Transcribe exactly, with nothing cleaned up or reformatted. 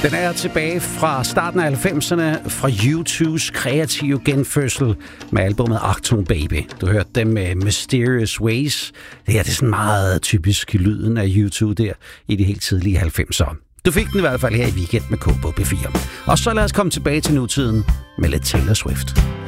Den er tilbage fra starten af halvfemserne fra U to's kreative genfødsel med albumet Achtung Baby. Du hørte dem med Mysterious Ways. Det her det er sådan meget typisk lyden af U to der i de helt tidlige halvfemser. Du fik den i hvert fald her i Weekend med K på P fire. Og så lad os komme tilbage til nutiden med lidt Taylor Swift.